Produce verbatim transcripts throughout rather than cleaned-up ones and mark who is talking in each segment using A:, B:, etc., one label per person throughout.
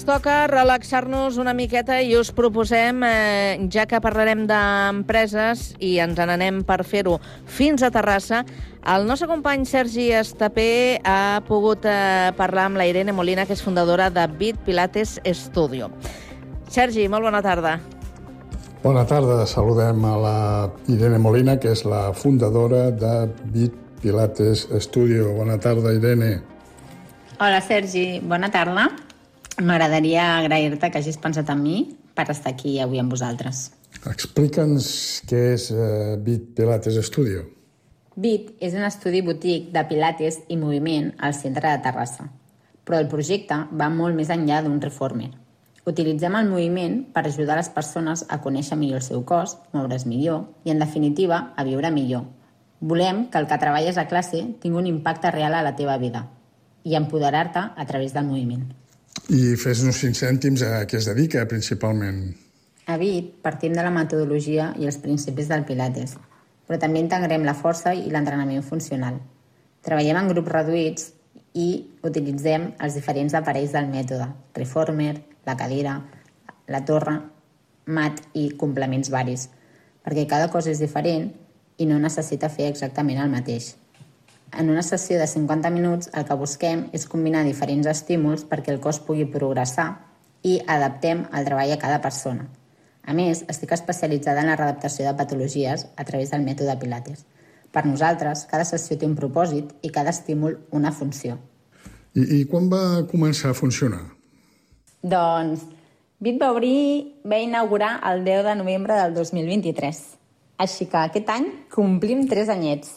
A: Toca relaxar-nos una miqueta i us proposem, eh, ja que parlarem d'empreses i ens n'anem per fer-ho fins a Terrassa, el nostre company Sergi Estapé ha pogut eh, parlar amb la Irene Molina, que és fundadora de Beat Pilates Studio. Sergi, molt bona tarda.
B: Bona tarda, saludem a la Irene Molina, que és la fundadora de Beat Pilates Studio. Bona tarda, Irene.
C: Hola, Sergi, bona tarda. M'agradaria agrair-te que hagis pensat en mi per estar aquí avui amb vosaltres.
B: Explica'ns què és uh, Beat Pilates Studio.
C: Beat és un estudi boutique de pilates i moviment al centre de Terrassa, però el projecte va molt més enllà d'un reformer. Utilitzem el moviment per ajudar les persones a conèixer millor el seu cos, moure's millor i, en definitiva, a viure millor. Volem que el que treballes a classe tingui un impacte real a la teva vida i empoderar-te a través del moviment.
B: I fes-nos cinc cèntims a què es dedica, principalment.
C: A Beat partim de la metodologia i els principis del Pilates, però també integrem la força i l'entrenament funcional. Treballem en grups reduïts i utilitzem els diferents aparells del mètode, reformer, la cadira, la torre, mat i complements varis, perquè cada cosa és diferent i no necessita fer exactament el mateix. En una sessió de cinquanta minuts el que busquem és combinar diferents estímuls perquè el cos pugui progressar i adaptem el treball a cada persona. A més, estic especialitzada en la readaptació de patologies a través del mètode Pilates. Per nosaltres, cada sessió té un propòsit i cada estímul una funció.
B: I, i quan va començar a funcionar?
C: Doncs, Beat va obrir, va inaugurar el deu de novembre del dos mil vint-i-tres. Així que aquest any complim tres anyets.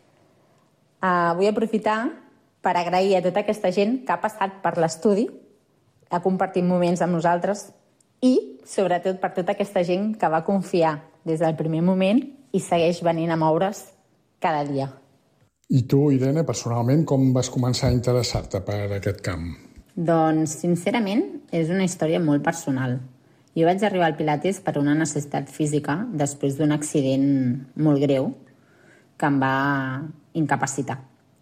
C: Uh, vull aprofitar per agrair a tota aquesta gent que ha passat per l'estudi, ha compartit moments amb nosaltres i, sobretot, per tota aquesta gent que va confiar des del primer moment i segueix venint a moure's cada dia.
B: I tu, Irene, personalment, com vas començar a interessar-te per aquest camp?
C: Doncs, sincerament, és una història molt personal. Jo vaig arribar al Pilates per una necessitat física després d'un accident molt greu que em va incapacitar.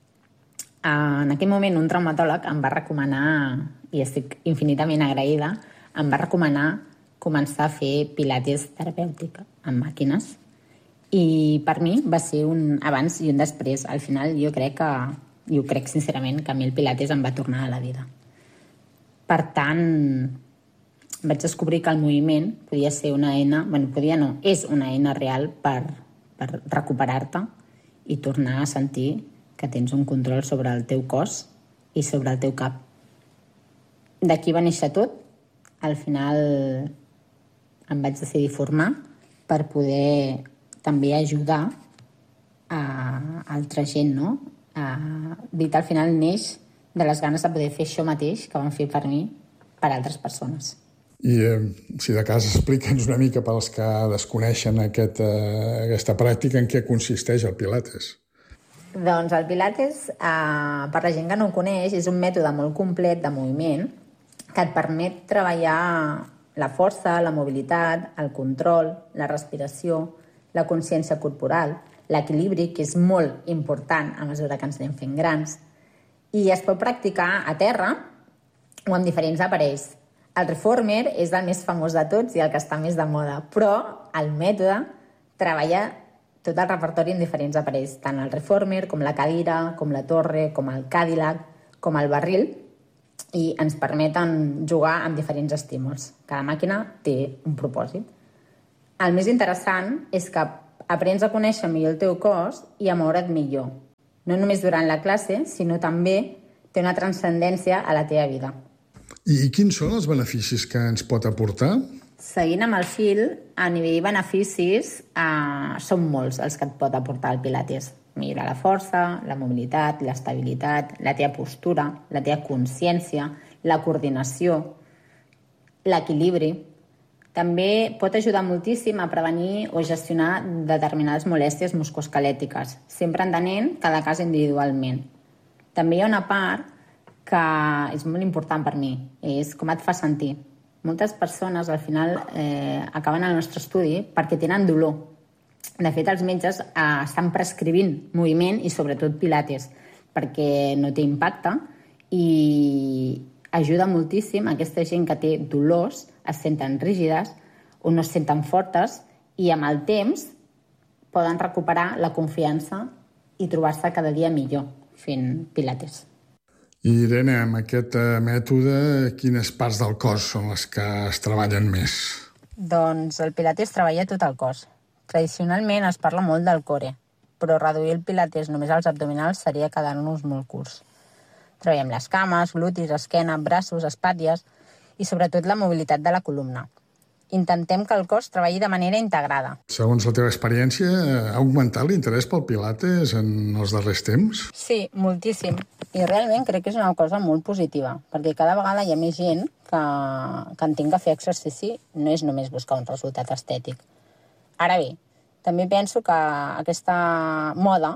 C: En aquell moment, un traumatòleg em va recomanar, i estic infinitament agraïda, em va recomanar començar a fer pilates terapèutic amb màquines. I per mi va ser un abans i un després. Al final, jo crec que, jo crec sincerament que a mi el pilates em va tornar a la vida. Per tant, vaig descobrir que el moviment podia ser una eina, bueno, podia no, és una eina real per, per recuperar-te i tornar a sentir que tens un control sobre el teu cos i sobre el teu cap. D'aquí va néixer tot. Al final em vaig decidir formar per poder també ajudar a altra gent, no? A, Beat al final neix de les ganes de poder fer això mateix que van fer per mi, per altres persones.
B: I eh, si de cas explica'ns una mica pels que desconeixen aquest, eh, aquesta pràctica, en què consisteix el Pilates.
C: Doncs el Pilates, eh, per la gent que no ho coneix, és un mètode molt complet de moviment que et permet treballar la força, la mobilitat, el control, la respiració, la consciència corporal, l'equilibri, que és molt important a mesura que ens anem fent grans, i es pot practicar a terra o amb diferents aparells. El reformer és el més famós de tots i el que està més de moda, però el mètode treballa tot el repertori en diferents aparells, tant el reformer com la cadira, com la torre, com el Cadillac, com el barril, i ens permeten jugar amb diferents estímuls. Cada màquina té un propòsit. El més interessant és que aprens a conèixer millor el teu cos i a moure't millor. No només durant la classe, sinó també té una transcendència a la teva vida.
B: I quins són els beneficis que ens pot aportar?
C: Seguint amb el fil, a nivell beneficis, eh, són molts els que et pot aportar el Pilates. Millorar la força, la mobilitat, l'estabilitat, la teva postura, la teva consciència, la coordinació, l'equilibri. També pot ajudar moltíssim a prevenir o gestionar determinades molèsties musculoesquelètiques, sempre entenent cada cas individualment. També hi ha una part que és molt important per mi, és com et fa sentir. Moltes persones al final eh, acaben al nostre estudi perquè tenen dolor. De fet, els metges eh, estan prescrivint moviment i sobretot pilates perquè no té impacte i Ajuda moltíssim a aquesta gent que té dolors, es senten rígides o no es senten fortes i amb el temps poden recuperar la confiança i trobar-se cada dia millor fent pilates.
B: I Irene, amb aquest mètode, quines parts del cos són les que es treballen més?
C: Doncs el pilates treballa tot el cos. Tradicionalment es parla molt del core, però reduir el pilates només als abdominals seria quedar-nos molt curts. Treballem les cames, glutis, esquena, braços, espatlles i sobretot la mobilitat de la columna. Intentem que el cos treballi de manera integrada.
B: Segons la teva experiència, ha augmentat l'interès pel pilates en els darrers temps?
C: Sí, moltíssim. I realment crec que és una cosa molt positiva, perquè cada vegada hi ha més gent que, que entenc que fer exercici no és només buscar un resultat estètic. Ara bé, també penso que aquesta moda,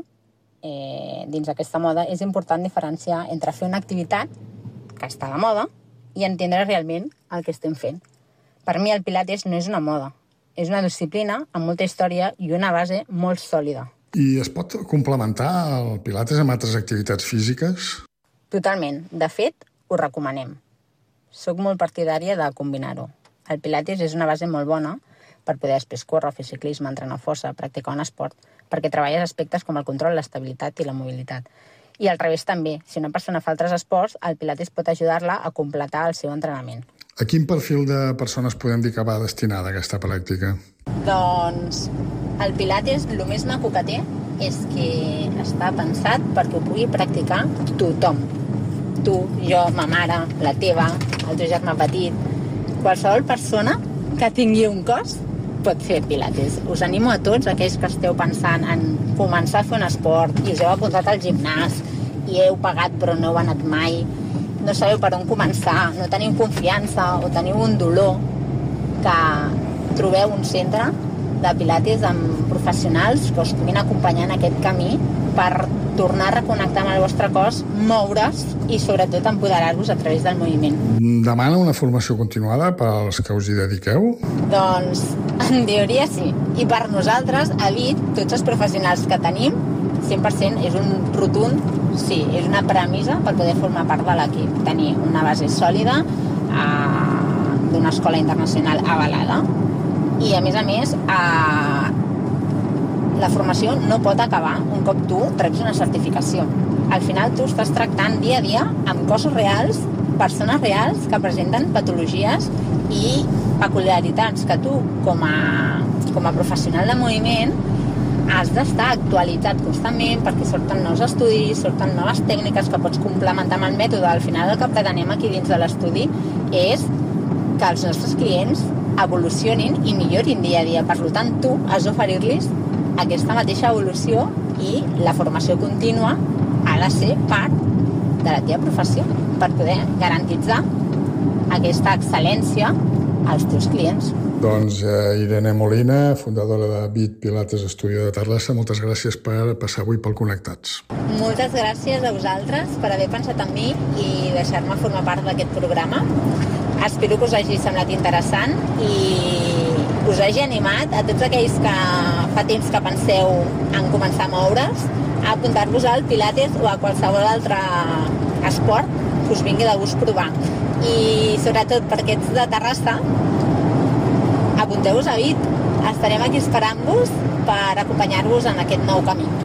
C: eh, dins d'aquesta moda, és important diferenciar entre fer una activitat que està a la moda i entendre realment el que estem fent. Per mi el pilates no és una moda, és una disciplina amb molta història i una base molt sòlida.
B: I es pot complementar el pilates amb altres activitats físiques?
C: Totalment. De fet, ho recomanem. Soc molt partidària de combinar-ho. El pilates és una base molt bona per poder després córrer, fer ciclisme, entrenar força, practicar un esport, perquè treballes aspectes com el control, l'estabilitat i la mobilitat. I al revés també. Si una persona fa altres esports, el pilates pot ajudar-la a completar el seu entrenament.
B: A quin perfil de persones podem dir que va destinada aquesta pràctica?
C: Doncs el pilates, el més maco que té és que està pensat perquè ho pugui practicar tothom. Tu, jo, ma mare, la teva, el teu germà petit. Qualsevol persona que tingui un cos pot fer pilates. Us animo a tots aquells que esteu pensant en començar a fer un esport i us heu apuntat al gimnàs i heu pagat però no heu anat mai, no sabeu per on començar, no teniu confiança o teniu un dolor, que trobeu un centre de pilates amb professionals que us puguin acompanyar en aquest camí per tornar a reconnectar amb el vostre cos, moure's i sobretot empoderar-vos a través del moviment.
B: Demana una formació continuada per als que us hi dediqueu?
C: Doncs, en teoria sí. I per nosaltres, a Vic, tots els professionals que tenim, cent per cent és un rotund sí, és una premissa per poder formar part de l'equip. Tenir una base sòlida eh, d'una escola internacional avalada i, a més a més, eh, la formació no pot acabar un cop tu reps una certificació. Al final tu estàs tractant dia a dia amb cossos reals, persones reals que presenten patologies i peculiaritats que tu, com a, com a professional de moviment, has d'estar actualitzat constantment perquè surten nous estudis, surten noves tècniques que pots complementar amb el mètode. Al final el que pretenem aquí dins de l'estudi és que els nostres clients evolucionin i millorin dia a dia. Per tant, tu has d'oferir-los aquesta mateixa evolució i la formació contínua ha de ser part de la teva professió per poder garantitzar aquesta excel·lència als teus clients.
B: Doncs eh, Irene Molina, fundadora de Bit Pilates Estudio de Terrassa, moltes gràcies per passar avui pel Connectats.
C: Moltes gràcies a vosaltres per haver pensat en mi i deixar-me formar part d'aquest programa. Espero que us hagi semblat interessant i us hagi animat a tots aquells que fa temps que penseu en començar a moure's, a apuntar-vos al Pilates o a qualsevol altre esport que us vingui de gust provar. I sobretot per aquests de Terrassa, apunteu-vos a Bit. Estarem aquí esperant-vos per acompanyar-vos en aquest nou camí.